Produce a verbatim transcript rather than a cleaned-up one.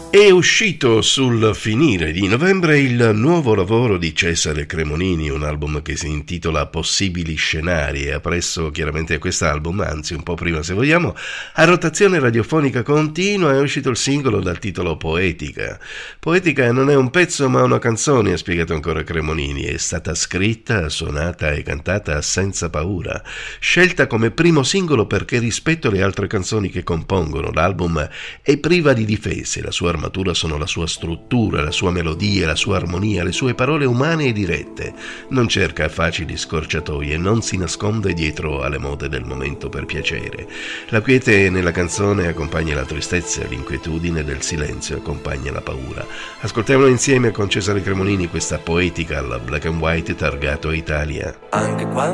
È uscito sul finire di novembre il nuovo lavoro di Cesare Cremonini, un album che si intitola Possibili Scenari e appresso chiaramente a quest'album, anzi un po' prima se vogliamo, a rotazione radiofonica continua è uscito il singolo dal titolo Poetica. Poetica non è un pezzo ma una canzone, ha spiegato ancora Cremonini, è stata scritta, suonata e cantata senza paura, scelta come primo singolo perché rispetto alle altre canzoni che compongono l'album è priva di difese, la sua armatura sono la sua struttura, la sua melodia, la sua armonia, le sue parole umane e dirette. Non cerca facili scorciatoie, non si nasconde dietro alle mode del momento per piacere. La quiete nella canzone accompagna la tristezza, l'inquietudine del silenzio accompagna la paura. Ascoltiamolo insieme con Cesare Cremonini questa Poetica alla Black and White targato Italia. Anche quando